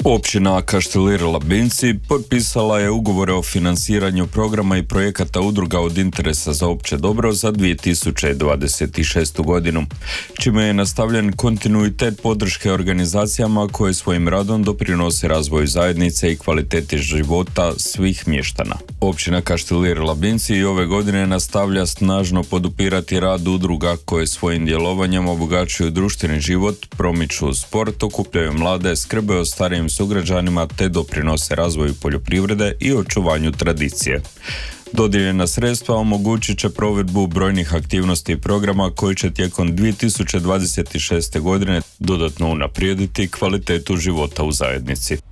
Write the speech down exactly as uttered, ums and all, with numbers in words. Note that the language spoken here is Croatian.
Općina Kaštelir Labinci potpisala je ugovore o financiranju programa i projekata udruga od interesa za opće dobro za dvije tisuće dvadeset šestu godinu, čime je nastavljen kontinuitet podrške organizacijama koje svojim radom doprinose razvoju zajednice i kvaliteti života svih mještana. Općina Kaštelir Labinci i ove godine nastavlja snažno podupirati rad udruga koje svojim djelovanjem obogaćuju društveni život, promiču sport, okupljaju mlade, skrbe o starijim sugrađanima te doprinose razvoju poljoprivrede i očuvanju tradicije. Dodijeljena sredstva omogućit će provedbu brojnih aktivnosti i programa koji će tijekom dvije tisuće dvadeset šeste godine dodatno unaprijediti kvalitetu života u zajednici.